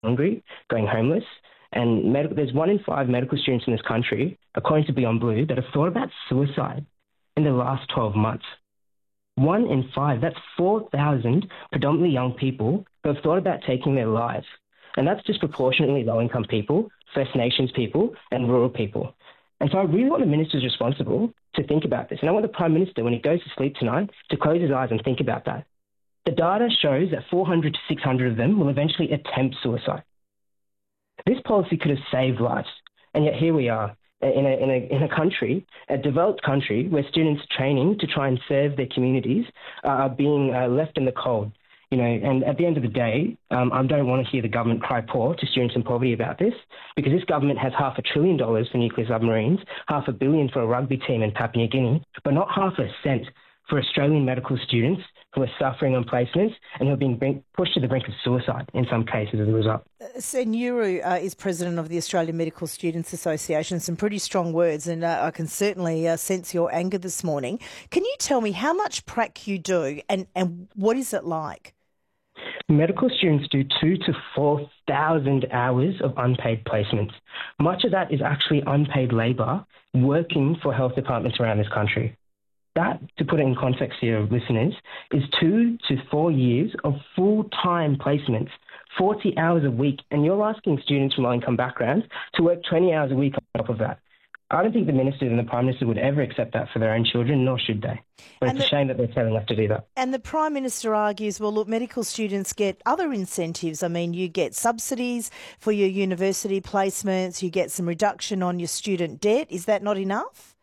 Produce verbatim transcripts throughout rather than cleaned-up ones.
hungry, going homeless. And med- there's one in five medical students in this country, according to Beyond Blue, that have thought about suicide in the last twelve months. One in five, that's four thousand predominantly young people who have thought about taking their lives. And that's disproportionately low-income people, First Nations people, and rural people. And so I really want the ministers responsible to think about this. And I want the Prime Minister, when he goes to sleep tonight, to close his eyes and think about that. The data shows that four hundred to six hundred of them will eventually attempt suicide. This policy could have saved lives. And yet here we are in a, in a, in a country, a developed country, where students training to try and serve their communities uh, are being uh, left in the cold. You know, and at the end of the day, um, I don't want to hear the government cry poor to students in poverty about this, because this government has half a trillion dollars for nuclear submarines, half a billion for a rugby team in Papua New Guinea, but not half a cent for Australian medical students who are suffering on placements and who are being bring, pushed to the brink of suicide in some cases as a result. Sen Yuru uh, is president of the Australian Medical Students Association. Some pretty strong words, and uh, I can certainly uh, sense your anger this morning. Can you tell me how much prac you do, and, and what is it like? Medical students do two to four thousand hours of unpaid placements. Much of that is actually unpaid labour working for health departments around this country. That, to put it in context here, listeners, is two to four years of full-time placements, forty hours a week, and you're asking students from low-income backgrounds to work twenty hours a week on top of that. I don't think the ministers and the Prime Minister would ever accept that for their own children, nor should they. But and it's the, a shame that they're telling us to do that. And the Prime Minister argues, well, look, medical students get other incentives. I mean, you get subsidies for your university placements, you get some reduction on your student debt. Is that not enough?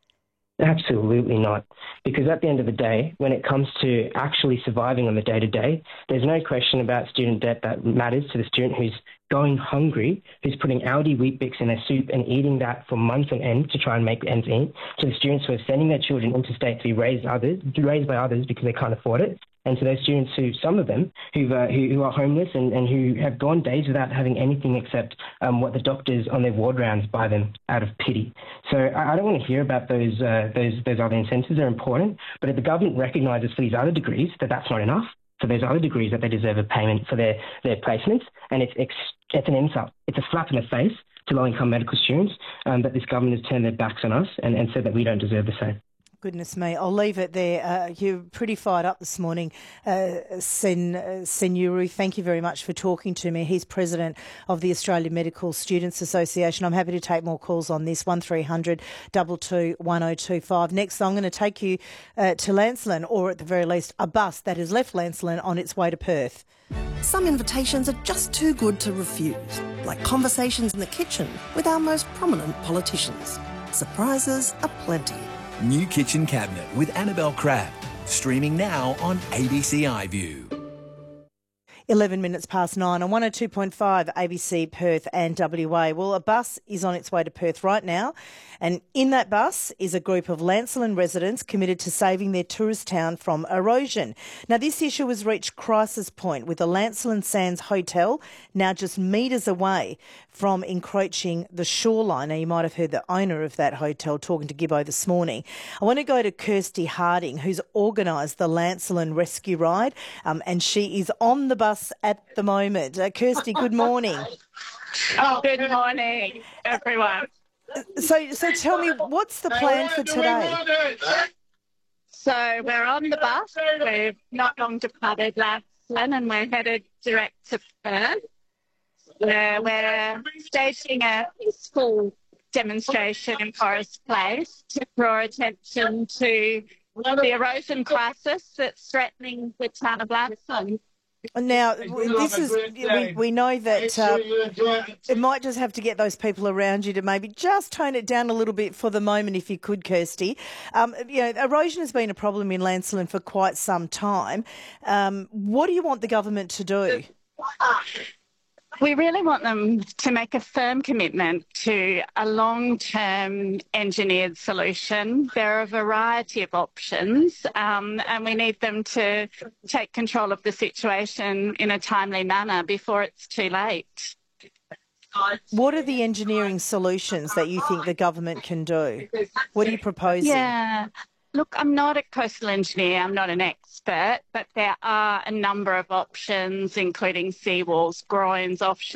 Absolutely not. Because at the end of the day, when it comes to actually surviving on the day-to-day, there's no question about student debt that matters to the student who's going hungry, who's putting Aldi Weet-Bix in their soup and eating that for months on end to try and make ends meet, to the students who are sending their children interstate to be raised others, raised by others because they can't afford it, and to those students who, some of them, who've, uh, who, who are homeless and, and who have gone days without having anything except um, what the doctors on their ward rounds buy them out of pity. So I, I don't want to hear about those, uh, those, those other incentives. They're important, but if the government recognises for these other degrees that that's not enough, for those other degrees that they deserve a payment for their, their placements, and it's, it's, it's an insult. It's a slap in the face to low-income medical students um, that this government has turned their backs on us and, and said that we don't deserve the same. Goodness me, I'll leave it there. Uh, you're pretty fired up this morning, uh, Sen, uh, Sen Yuru. Thank you very much for talking to me. He's president of the Australian Medical Students Association. I'm happy to take more calls on this, one three hundred two two one oh two five. Next, I'm going to take you uh, to Lancelin, or at the very least, a bus that has left Lancelin on its way to Perth. Some invitations are just too good to refuse, like conversations in the kitchen with our most prominent politicians. Surprises aplenty. New Kitchen Cabinet with Annabelle Crabb. Streaming now on A B C iView. eleven minutes past nine on one oh two point five A B C Perth and W A. Well, a bus is on its way to Perth right now, and in that bus is a group of Lancelin residents committed to saving their tourist town from erosion. Now, this issue has reached crisis point with the Lancelin Sands Hotel now just metres away from encroaching the shoreline. Now, you might have heard the owner of that hotel talking to Gibbo this morning. I want to go to Kirsty Harding, who's organised the Lancelin Rescue Ride, um, and she is on the bus at the moment. Uh, Kirsty, good morning. Oh, good morning, everyone. So, so tell me, what's the plan for today? So we're on the bus. We've not long departed Lancelin, and we're headed direct to Perth. Where we're staging a peaceful demonstration in Forest Place to draw attention to the erosion crisis that's threatening the town of Lancelin. Now, this is, we, we know that uh, it might just have to get those people around you to maybe just tone it down a little bit for the moment, if you could, Kirsty. Um, you know, erosion has been a problem in Lancelin for quite some time. Um, what do you want the government to do? We really want them to make a firm commitment to a long-term engineered solution. There are a variety of options, um, and we need them to take control of the situation in a timely manner before it's too late. What are the engineering solutions that you think the government can do? What are you proposing? Yeah. Look, I'm not a coastal engineer, I'm not an expert, but there are a number of options, including seawalls, groins, offshore